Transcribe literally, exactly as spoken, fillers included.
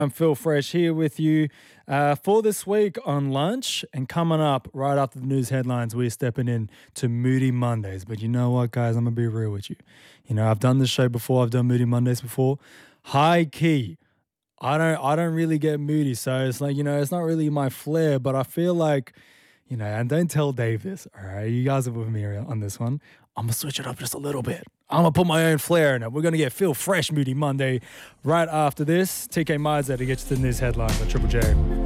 I'm Phil Fresh here with you uh, for this week on lunch. And coming up right after the news headlines, we're stepping in to Moody Mondays. But you know what, guys? I'm going to be real with you. You know, I've done this show before. I've done Moody Mondays before. High key. I don't, I don't really get moody. So it's like, you know, it's not really my flair. But I feel like, you know, and don't tell Dave this, all right? You guys are with me on this one. I'm going to switch it up just a little bit. I'm going to put my own flair in it. We're going to get Phil Fresh Moody Monday right after this. T K Mize to get you to the news headlines on Triple J.